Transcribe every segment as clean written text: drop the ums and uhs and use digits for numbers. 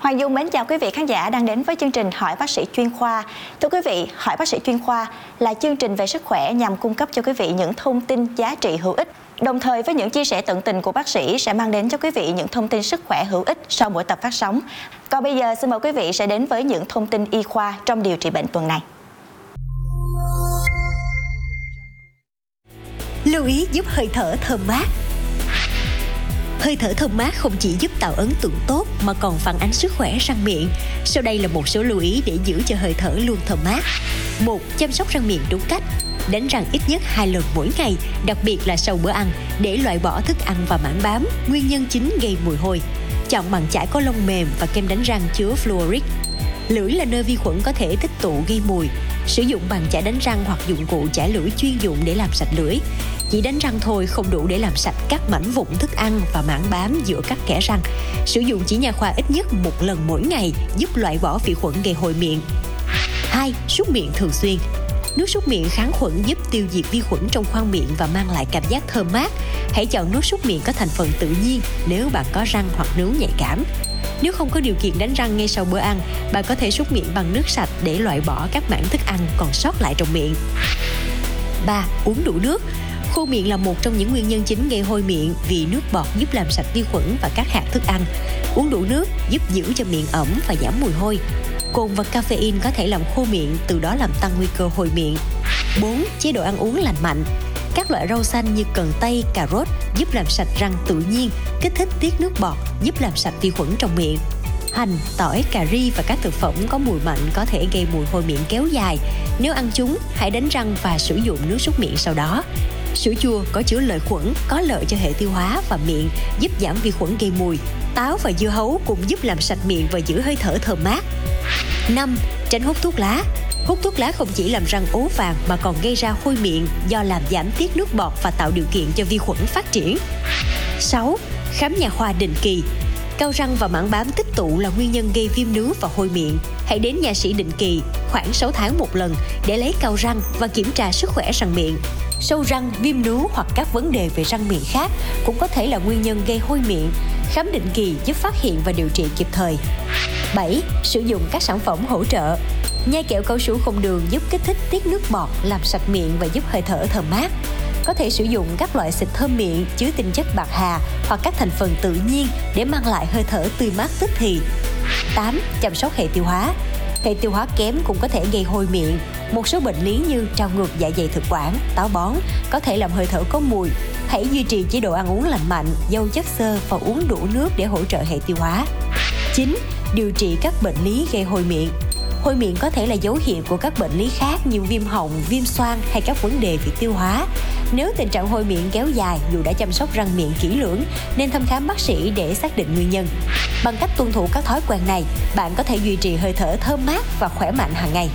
Hoàng Dung mến chào quý vị khán giả đang đến với chương trình Hỏi Bác sĩ Chuyên khoa. Thưa quý vị, Hỏi Bác sĩ Chuyên khoa là chương trình về sức khỏe nhằm cung cấp cho quý vị những thông tin giá trị hữu ích. Đồng thời với những chia sẻ tận tình của bác sĩ sẽ mang đến cho quý vị những thông tin sức khỏe hữu ích sau mỗi tập phát sóng. Còn bây giờ xin mời quý vị sẽ đến với những thông tin y khoa trong điều trị bệnh tuần này. Lưu ý giúp hơi thở thơm mát. Hơi thở thơm mát không chỉ giúp tạo ấn tượng tốt mà còn phản ánh sức khỏe răng miệng. Sau đây là một số lưu ý để giữ cho hơi thở luôn thơm mát. 1. Chăm sóc răng miệng đúng cách. Đánh răng ít nhất 2 lần mỗi ngày, đặc biệt là sau bữa ăn, để loại bỏ thức ăn và mảng bám, nguyên nhân chính gây mùi hôi. Chọn bàn chải có lông mềm và kem đánh răng chứa fluoride. Lưỡi là nơi vi khuẩn có thể tích tụ gây mùi. Sử dụng bàn chải đánh răng hoặc dụng cụ chải lưỡi chuyên dụng để làm sạch lưỡi. Chỉ đánh răng thôi không đủ để làm sạch các mảnh vụn thức ăn và mảng bám giữa các kẽ răng. Sử dụng chỉ nha khoa ít nhất 1 lần mỗi ngày giúp loại bỏ vi khuẩn gây hôi miệng. 2. Súc miệng thường xuyên. Nước súc miệng kháng khuẩn giúp tiêu diệt vi khuẩn trong khoang miệng và mang lại cảm giác thơm mát. Hãy chọn nước súc miệng có thành phần tự nhiên nếu bạn có răng hoặc nướu nhạy cảm. Nếu không có điều kiện đánh răng ngay sau bữa ăn, bạn có thể súc miệng bằng nước sạch để loại bỏ các mảng thức ăn còn sót lại trong miệng. 3. Uống đủ nước. Khô miệng là một trong những nguyên nhân chính gây hôi miệng vì nước bọt giúp làm sạch vi khuẩn và các hạt thức ăn. Uống đủ nước giúp giữ cho miệng ẩm và giảm mùi hôi. Cồn và caffeine có thể làm khô miệng, từ đó làm tăng nguy cơ hôi miệng. 4. Chế độ ăn uống lành mạnh. Các loại rau xanh như cần tây, cà rốt giúp làm sạch răng tự nhiên, kích thích tiết nước bọt, giúp làm sạch vi khuẩn trong miệng. Hành, tỏi, cà ri và các thực phẩm có mùi mạnh có thể gây mùi hôi miệng kéo dài. Nếu ăn chúng, hãy đánh răng và sử dụng nước súc miệng sau đó. Sữa chua có chứa lợi khuẩn, có lợi cho hệ tiêu hóa và miệng, giúp giảm vi khuẩn gây mùi. Táo và dưa hấu cũng giúp làm sạch miệng và giữ hơi thở thơm mát. 5. Tránh hút thuốc lá. Hút thuốc lá không chỉ làm răng ố vàng mà còn gây ra hôi miệng do làm giảm tiết nước bọt và tạo điều kiện cho vi khuẩn phát triển. 6. Khám nha khoa định kỳ. Cao răng và mảng bám tích tụ là nguyên nhân gây viêm nướu và hôi miệng. Hãy đến nha sĩ định kỳ, khoảng 6 tháng một lần để lấy cao răng và kiểm tra sức khỏe răng miệng. Sâu răng, viêm nướu hoặc các vấn đề về răng miệng khác cũng có thể là nguyên nhân gây hôi miệng. Khám định kỳ giúp phát hiện và điều trị kịp thời. 7. Sử dụng các sản phẩm hỗ trợ. Nhai kẹo cao su không đường giúp kích thích tiết nước bọt, làm sạch miệng và giúp hơi thở thơm mát. Có thể sử dụng các loại xịt thơm miệng chứa tinh chất bạc hà hoặc các thành phần tự nhiên để mang lại hơi thở tươi mát tức thì. 8. Chăm sóc hệ tiêu hóa. Hệ tiêu hóa kém cũng có thể gây hôi miệng. Một số bệnh lý như trào ngược dạ dày thực quản, táo bón có thể làm hơi thở có mùi. Hãy duy trì chế độ ăn uống lành mạnh, giàu chất xơ và uống đủ nước để hỗ trợ hệ tiêu hóa. 9. Điều trị các bệnh lý gây hôi miệng. Hôi miệng có thể là dấu hiệu của các bệnh lý khác như viêm họng, viêm xoang hay các vấn đề về tiêu hóa. Nếu tình trạng hôi miệng kéo dài dù đã chăm sóc răng miệng kỹ lưỡng, nên thăm khám bác sĩ để xác định nguyên nhân. Bằng cách tuân thủ các thói quen này, bạn có thể duy trì hơi thở thơm mát và khỏe mạnh hàng ngày.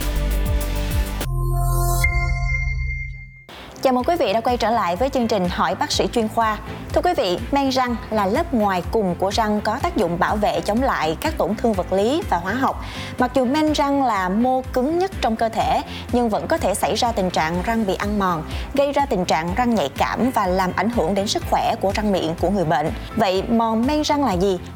Chào mừng quý vị đã quay trở lại với chương trình Hỏi Bác sĩ Chuyên khoa. Thưa quý vị, men răng là lớp ngoài cùng của răng có tác dụng bảo vệ chống lại các tổn thương vật lý và hóa học. Mặc dù men răng là mô cứng nhất trong cơ thể, nhưng vẫn có thể xảy ra tình trạng răng bị ăn mòn, gây ra tình trạng răng nhạy cảm và làm ảnh hưởng đến sức khỏe của răng miệng của người bệnh. Vậy mòn men răng là gì?